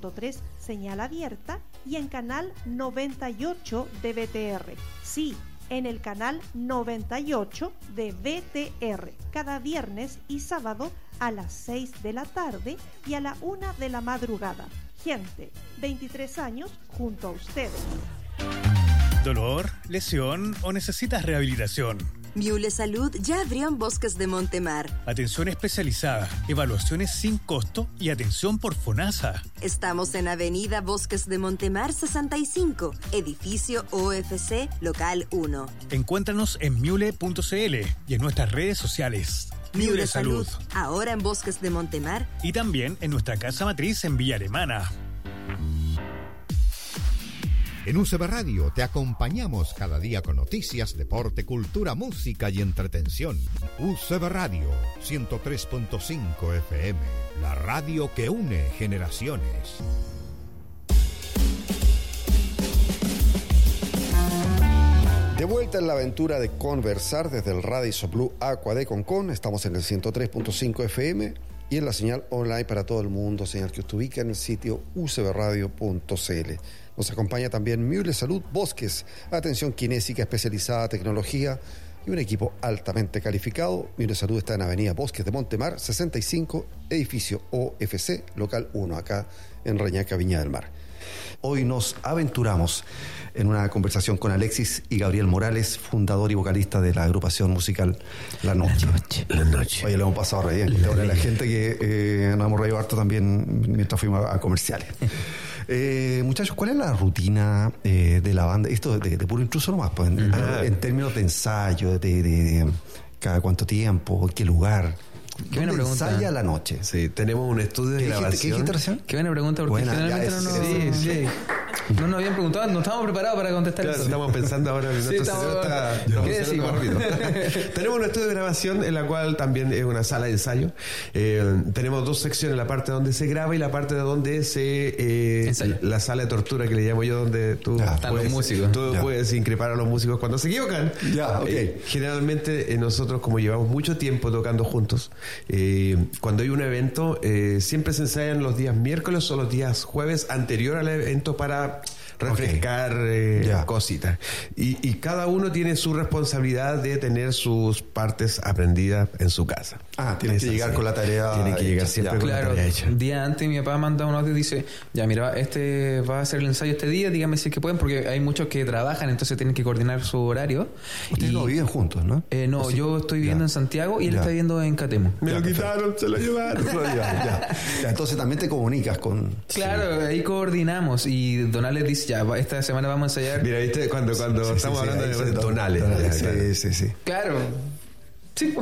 103 señal abierta y en canal 98 de BTR. Sí, en el canal 98 de BTR, cada viernes y sábado a las 6 de la tarde y a la 1 de la madrugada. Gente, 23 años junto a ustedes. ¿Dolor, lesión o necesitas rehabilitación? Miule Salud ya abrió en Bosques de Montemar. Atención especializada, evaluaciones sin costo y atención por FONASA. Estamos en Avenida Bosques de Montemar 65, edificio OFC, local 1. Encuéntranos en miule.cl y en nuestras redes sociales. Miule Salud, ahora en Bosques de Montemar. Y también en nuestra casa matriz en Villa Alemana. En UCB Radio te acompañamos cada día con noticias, deporte, cultura, música y entretención. UCB Radio 103.5 FM, la radio que une generaciones. De vuelta en la aventura de conversar desde el Radisson Blu Aqua de Concón. Estamos en el 103.5 FM y en la señal online para todo el mundo, señal que usted ubica en el sitio ucbradio.cl. Nos acompaña también Miule Salud Bosques, atención kinésica especializada, tecnología y un equipo altamente calificado. Miule Salud está en Avenida Bosques de Montemar 65, edificio OFC, local 1, acá en Reñaca, Viña del Mar. Hoy nos aventuramos en una conversación con Alexis y Gabriel Morales, fundador y vocalista de la agrupación musical La Noche. La Noche. Oye, lo hemos pasado re bien. Ahora la gente que nos hemos reído harto también mientras fuimos a comerciales. Muchachos, ¿cuál es la rutina de la banda? Esto de puro intruso nomás, pues, en términos de ensayo, de cada cuánto tiempo, qué lugar. Qué buena pregunta. Ensaya La Noche. Sí, tenemos un estudio de grabación. ¿Qué dijiste recién? Qué buena pregunta, porque buena, generalmente no nos... Sí. No nos habían preguntado, no estábamos preparados para contestar claro, eso. Estamos pensando ahora en nuestro cerebro está... ¿Qué decimos? Tenemos un estudio de grabación en la cual también es una sala de ensayo. Tenemos dos secciones, la parte donde se graba y la parte de donde se... la sala de tortura que le llamo yo, donde tú están los músicos. Tú puedes increpar a los músicos cuando se equivocan. Generalmente nosotros, como llevamos mucho tiempo tocando juntos, cuando hay un evento, siempre se ensayan los días miércoles o los días jueves anterior al evento para refrescar cositas. Y cada uno tiene su responsabilidad de tener sus partes aprendidas en su casa. Tienes que llegar con la tarea. Tiene que llegar siempre con la tarea hecha. Un día antes mi papá manda un audio y dice, ya mira, este va a hacer el ensayo este día, dígame si es que pueden, porque hay muchos que trabajan, entonces tienen que coordinar su horario. Ustedes no viven juntos, ¿no? No, yo estoy viviendo en Santiago y él está viviendo en Catemo. Me lo quitaron, se lo llevaron. Entonces también te comunicas con... Claro, ahí coordinamos y Donales dice, ya, esta semana vamos a ensayar. Mira, ¿viste? Cuando estamos hablando de Donales. Sí. Claro. Sí,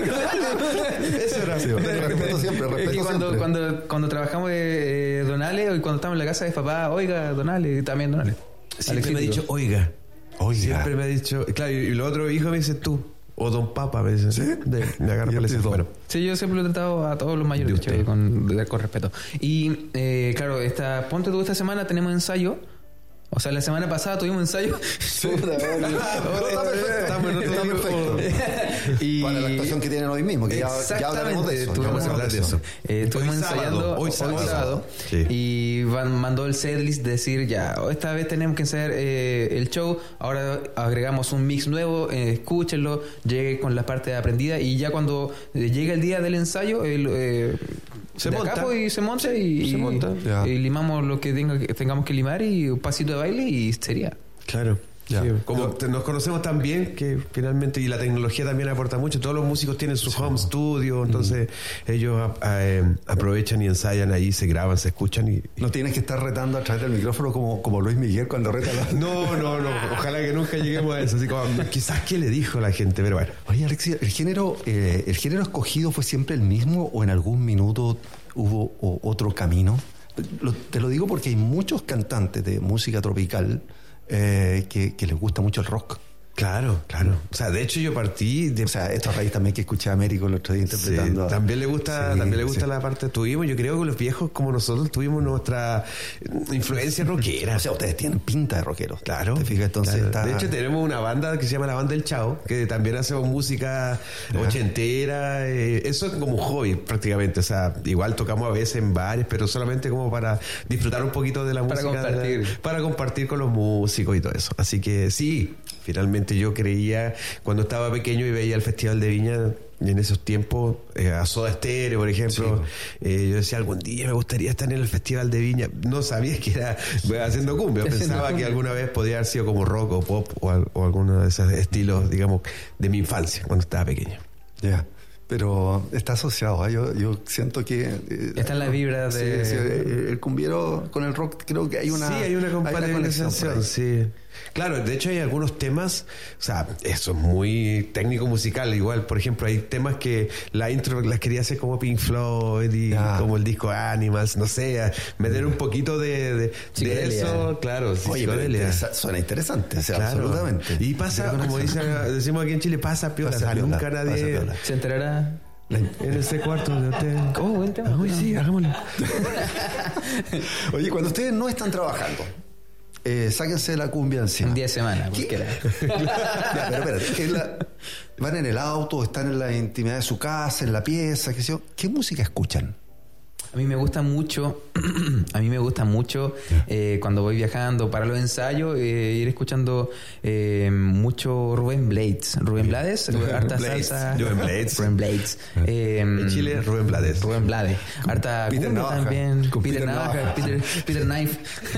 eso era así. Respeto siempre. Y cuando trabajamos de Donales y cuando estamos en la casa de papá, oiga, Donales, y también Donales. Siempre me ha dicho, oiga. Siempre me ha dicho, claro, y los otros hijos me dicen tú. O Don Papa a veces. ¿Sí? Me agarra por ese bueno. Sí, yo siempre lo he tratado a todos los mayores con respeto. Y claro, ponte tú, esta semana tenemos ensayo. O sea, la semana pasada tuvimos ensayo. Está perfecto. Y para la actuación que tienen hoy mismo, que ya hablaremos de eso. Vamos a hablar de eso. Estuvimos ensayando hoy sábado. Sí. Y mandó el setlist decir, ya, esta vez tenemos que ensayar el show. Ahora agregamos un mix nuevo, escúchenlo, llegue con la parte aprendida. Y ya cuando llegue el día del ensayo, se monta y limamos lo que tengamos que limar y un pasito de baile y sería. Claro. Sí, como nos conocemos tan bien que finalmente, y la tecnología también aporta mucho, todos los músicos tienen su home studio, entonces ellos aprovechan y ensayan ahí, se graban, se escuchan y no tienes que estar retando a través del micrófono como Luis Miguel cuando reta No, ojalá que nunca lleguemos a eso, así como quizás qué le dijo la gente, pero bueno. Oye, Alexis, ¿el género escogido fue siempre el mismo o en algún minuto hubo otro camino? Te lo digo porque hay muchos cantantes de música tropical que les gusta mucho el rock. Claro. O sea, de hecho yo partí de... O sea, esto a raíz también que escuché a Américo el otro día interpretando. Sí, también le gusta la parte. Yo creo que los viejos como nosotros tuvimos nuestra influencia rockera. O sea, ustedes tienen pinta de rockeros. Claro. ¿Te fijas? Entonces De hecho, tenemos una banda que se llama La Banda del Chao, que también hacemos música ochentera. Eso es como un hobby prácticamente. O sea, igual tocamos a veces en bares, pero solamente como para disfrutar un poquito de la música. Para compartir con los músicos y todo eso. Así que sí, finalmente yo creía, cuando estaba pequeño y veía el Festival de Viña, en esos tiempos, a Soda Stereo, por ejemplo, yo decía, algún día me gustaría estar en el Festival de Viña. No sabía que era haciendo cumbia. Pensaba que alguna vez podría haber sido como rock o pop o alguno de esos estilos, digamos, de mi infancia, cuando estaba pequeño. Ya. Pero está asociado, yo siento que... está en la vibra de... Sí, el cumbiero con el rock creo que hay una... Sí, hay una conexión, sí. Claro, de hecho hay algunos temas, o sea, eso es muy técnico musical igual. Por ejemplo, hay temas que la intro las quería hacer como Pink Floyd y como el disco Animals, no sé, meter un poquito de eso, claro. Oye, pero suena interesante, o sea, claro. Absolutamente. Y pasa, como decimos aquí en Chile, pasa piola, nunca nadie se enterará. En ese cuarto de hotel. Oh, buen tema. Uy, sí, hagámoslo. Oye, cuando ustedes no están trabajando, sáquense la cumbia encima. Un día de semana, cualquiera. Ya, pero espérate, van en el auto, están en la intimidad de su casa, en la pieza, qué sé yo. ¿Qué música escuchan? A mí me gusta mucho cuando voy viajando para los ensayos, ir escuchando mucho Rubén Blades, harta salsa. Rubén Blades. En Chile, Rubén Blades. Harta Peter cumbia Navaja. también. Peter Navaja. Peter Knife.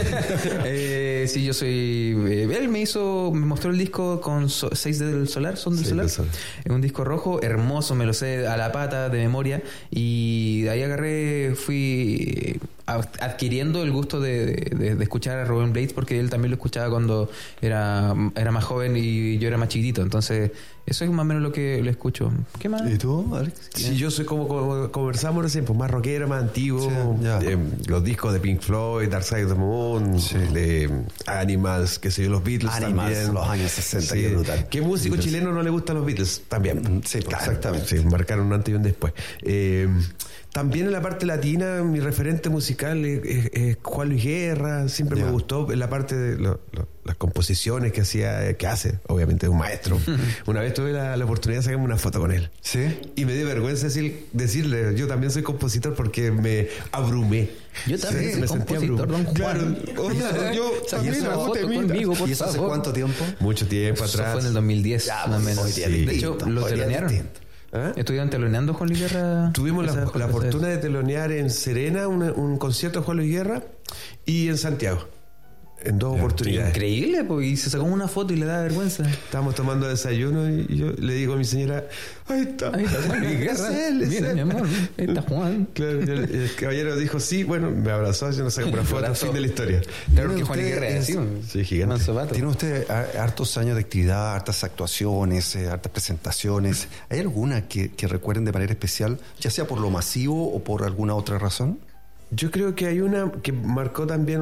Sí, yo soy... él me mostró el disco con 6 del Solar, Son del Solar. Es un disco rojo, hermoso, me lo sé a la pata de memoria. Y de ahí fui adquiriendo el gusto de escuchar a Rubén Blades, porque él también lo escuchaba cuando era más joven y yo era más chiquitito. Entonces eso es más o menos lo que le escucho. ¿Qué más? ¿Y tú, Alex? Sí, yo soy como conversamos recién, pues más rockero, más antiguo. Sí, los discos de Pink Floyd, Dark Side of the Moon, de Animals, qué sé yo, los Beatles también. Los años 60, sí. Qué brutal. ¿Qué músico chileno no le gustan los Beatles? También. Sí, claro, exactamente. Sí, marcaron un antes y un después. También en la parte latina, mi referente musical es Juan Luis Guerra. Siempre me gustó en la parte de las composiciones que hace, obviamente es un maestro. Una vez tuve la oportunidad de sacarme una foto con él. ¿Sí? Y me dio vergüenza decirle, yo también soy compositor, porque me abrumé. Yo también soy compositor, don Juan. Claro, yo también conmigo, por ¿Y eso hace cuánto tiempo? Mucho tiempo Eso atrás. fue en el 2010, más o menos. De hecho, lo telonearon. ¿Estuvieron teloneando Juan Luis Guerra? Tuvimos la fortuna de telonear en Serena un concierto de Juan Luis Guerra y en Santiago, en 2 oportunidades. Increíble, pues, y se sacó una foto y le da vergüenza. Estábamos tomando desayuno y yo le digo a mi señora, ahí está Juan Luis Guerra. Mira, mi amor, ahí está Juan. Claro, el caballero dijo sí, bueno, me abrazó, yo no saqué una foto, fin de la historia. Claro que Juan Luis Guerra es así, sí, gigante. Tiene usted hartos años de actividad, hartas actuaciones, hartas presentaciones. ¿Hay alguna que recuerden de manera especial, ya sea por lo masivo o por alguna otra razón? Yo creo que hay una que marcó también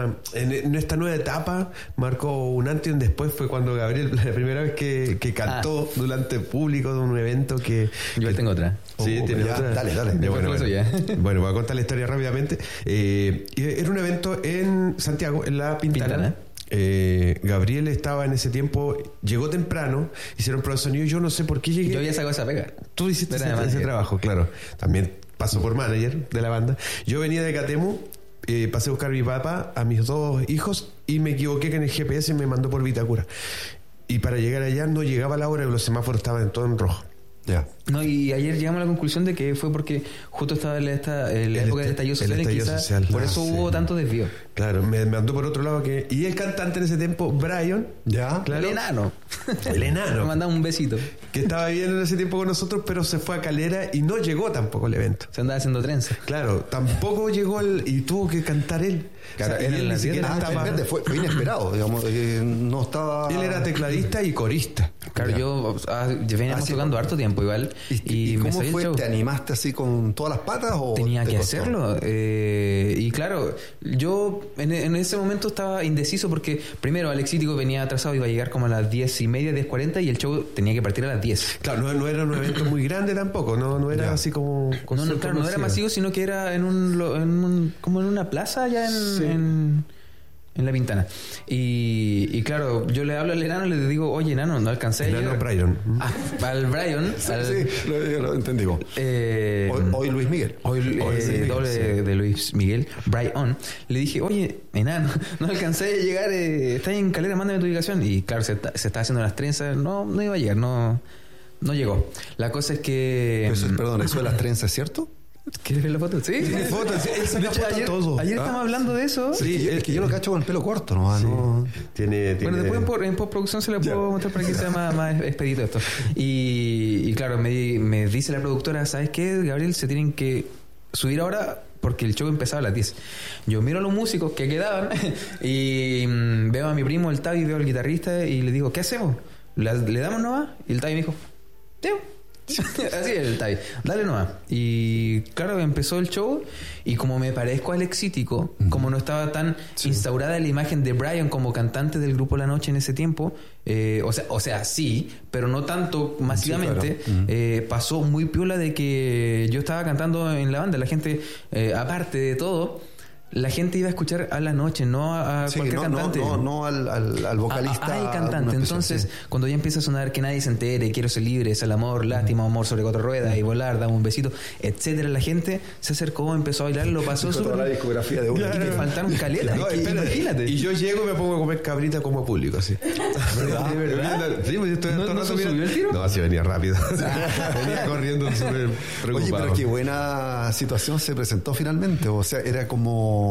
en esta nueva etapa, marcó un antes y un después. Fue cuando Gabriel, la primera vez que cantó delante del público de un evento que... Yo tengo otra. Sí, tiene otra. Dale. Bueno, voy a contar la historia rápidamente. Era un evento en Santiago, en la Pintana. Gabriel estaba en ese tiempo, llegó temprano, hicieron pruebas de sonido. Yo no sé por qué llegué. Yo ya sacó esa pega. Tú hiciste ese trabajo, claro. También paso por manager de la banda. Yo venía de Catemu, pasé a buscar a mi papá, a mis 2 hijos, y me equivoqué que en el GPS me mandó por Vitacura. Y para llegar allá no llegaba la hora y los semáforos estaban todos en rojo. Ya. No, y ayer llegamos a la conclusión de que fue porque justo estaba en la época del estallido social, y quizás por eso hubo tanto desvío. Claro, me mandó por otro lado y el cantante en ese tiempo, Brian, ya, claro, el enano me mandaba un besito, que estaba viviendo en ese tiempo con nosotros, pero se fue a Calera y no llegó tampoco al evento. Se andaba haciendo trenza. Claro, tampoco llegó y tuvo que cantar él. Claro, fue inesperado, digamos, no estaba... Él era tecladista y corista. Claro, yo veníamos tocando harto tiempo igual. ¿Y me cómo fue? el show. ¿Te animaste así con todas las patas o tenía que costó? hacerlo? Y claro, yo en ese momento estaba indeciso porque primero Alexítico venía atrasado, iba a llegar como a las 10:30, 10:40 y el show tenía que partir a las 10. Claro, no era un evento muy grande tampoco, no era así como... No era masivo, sino que era como en una plaza allá en La Pintana. Y claro, yo le hablo al enano y le digo, oye, enano, no alcancé a llegar. Brian. Al Brian. Sí, lo entendí. Hoy Luis Miguel. Doble de Luis Miguel, Brian. Le dije, oye, enano, no alcancé a llegar, está en Calera, mándame tu ubicación. Y claro, se está haciendo las trenzas, no iba a llegar, no llegó. La cosa es que... Perdón, ¿eso de las trenzas es cierto? ¿Quieres ver la foto? Sí. Tiene fotos. De hecho, ayer estábamos hablando de eso. Sí, es que yo lo cacho con el pelo corto, ¿no? Sí. No. Tiene... Bueno, después en postproducción se la puedo mostrar para que sea más expedito esto. Y claro, me dice la productora, ¿sabes qué, Gabriel? Se tienen que subir ahora porque el show empezaba a las 10. Yo miro a los músicos que quedaban y veo a mi primo, el Tavi, veo al guitarrista y le digo, ¿qué hacemos? ¿Le damos nomás? Y el Tavi me dijo, tío. Así es el Tavi, dale nomás. Y claro, empezó el show y como me parezco al Exítico, como no estaba tan instaurada la imagen de Brian como cantante del grupo La Noche en ese tiempo, o sea, sí, pero no tanto masivamente, claro. Pasó muy piola de que yo estaba cantando en la banda. La gente, aparte de todo, la gente iba a escuchar a La Noche, no a cualquier cantante. No al vocalista. Al cantante. Entonces, cuando ya empieza a sonar que nadie se entere, quiero ser libre, es el amor, lástima, amor sobre cuatro ruedas y volar, dame un besito, etcétera, la gente se acercó, empezó a bailar, lo pasó súper. Toda la discografía de una. Y me faltaron caletas. Imagínate. Y yo llego y me pongo a comer cabrita como público, así. ¿De verdad? Sí, pues estoy todo el rato. ¿Subió el tiro? No, así venía rápido. Venía corriendo súper preocupado. Oye, pero qué buena situación se presentó finalmente. O sea, era como...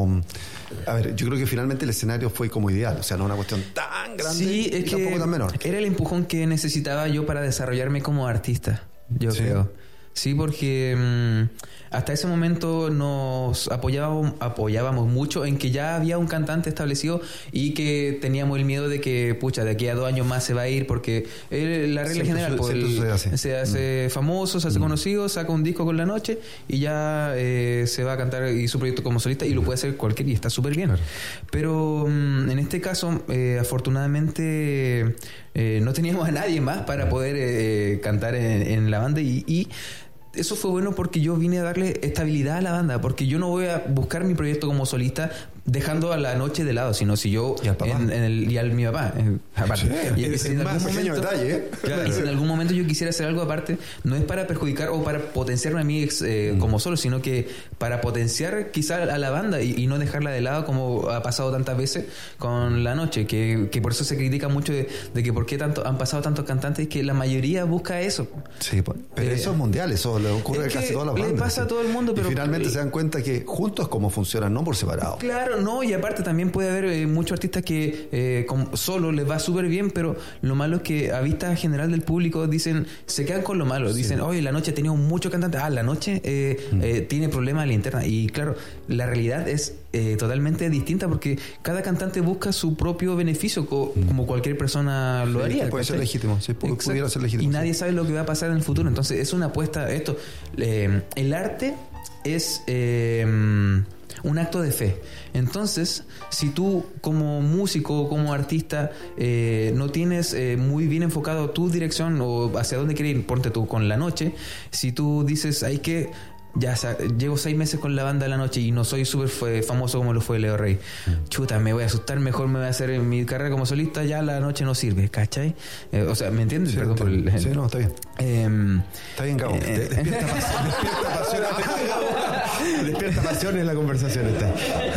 A ver, yo creo que finalmente el escenario fue como ideal. O sea, no una cuestión tan grande y tampoco tan menor. Era el empujón que necesitaba yo para desarrollarme como artista, yo creo. Sí, porque hasta ese momento nos apoyábamos mucho en que ya había un cantante establecido y que teníamos el miedo de que, pucha, de aquí a 2 años más se va a ir porque la regla general se hace famoso, se hace conocido, saca un disco con La Noche y ya se va a cantar y su proyecto como solista y lo puede hacer cualquiera y está súper bien. Claro. Pero en este caso, afortunadamente no teníamos a nadie más para poder cantar en la banda y eso fue bueno porque yo vine a darle estabilidad a la banda, porque yo no voy a buscar mi proyecto como solista dejando a La Noche de lado, sino si yo y al mi papá aparte. Sí, es en más pequeño detalle, claro. Si en algún momento yo quisiera hacer algo aparte, no es para perjudicar o para potenciarme a mí como solo, sino que para potenciar quizá a la banda y no dejarla de lado como ha pasado tantas veces con La Noche, que por eso se critica mucho de que por qué han pasado tantos cantantes, que la mayoría busca eso. Sí, pero eso es mundial, eso le ocurre a casi todas las bandas. Le pasa a todo el mundo, pero y finalmente se dan cuenta que juntos como funcionan, no por separado. Claro, no, y aparte también puede haber muchos artistas que solo les va súper bien, pero lo malo es que a vista general del público se quedan con lo malo, dicen, oye, La Noche tenía mucho cantante, La Noche tiene problemas a la interna, y claro, la realidad es totalmente distinta porque cada cantante busca su propio beneficio como cualquier persona lo haría. Puede ser legítimo, pudiera ser legítimo. Y nadie sabe lo que va a pasar en el futuro, entonces es una apuesta a esto. El arte es un acto de fe. Entonces, si tú como músico, como artista, no tienes muy bien enfocado tu dirección o hacia dónde quieres ir, ponte tú con La Noche, si tú dices, hay que... Ya llevo 6 meses con la banda La Noche y no soy súper famoso como lo fue Leo Rey. Chuta, me voy a asustar, mejor me voy a hacer en mi carrera como solista, ya La Noche no sirve, ¿cachai? O sea, ¿me entiendes? Sí, perdón por el... Sí, no, está bien. Está bien, Gabo. Despierta pasión. Despierta pasión en la conversación esta.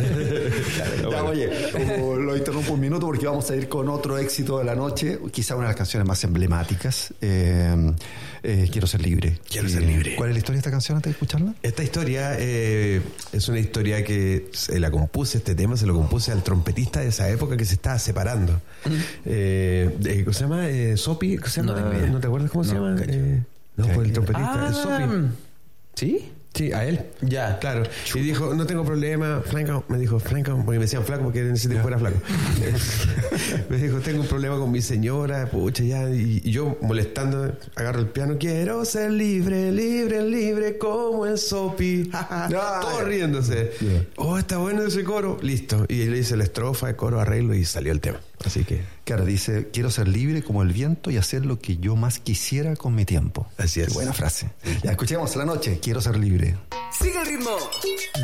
Ya, oye, lo interrumpo un minuto porque vamos a ir con otro éxito de La Noche, quizá una de las canciones más emblemáticas. Quiero ser libre. Quiero ser libre. ¿Cuál es la historia de esta canción antes de escucharla? Esta historia es una historia que este tema se lo compuse al trompetista de esa época que se estaba separando. ¿Cómo se llama? ¿Sopi? ¿Cómo se llama? ¿No te acuerdas cómo se llama? No, fue el trompetista. ¿Sopi? ¿Sí? Sí, a él. Ya. Claro. Y dijo, no tengo problema, Franco. Me dijo, Franco, porque me decían flaco porque en ese tiempo era flaco. Me dijo, tengo un problema con mi señora, pucha, ya. Y yo molestando, agarro el piano, quiero ser libre, libre, libre como el Sopi. Todos riéndose. Oh, está bueno ese coro. Listo. Y le hice la estrofa, el coro, arreglo y salió el tema. Así que... Claro, dice, quiero ser libre como el viento y hacer lo que yo más quisiera con mi tiempo. Así es. Qué buena frase. Ya escuchemos La Noche, quiero ser libre. Sigue el ritmo.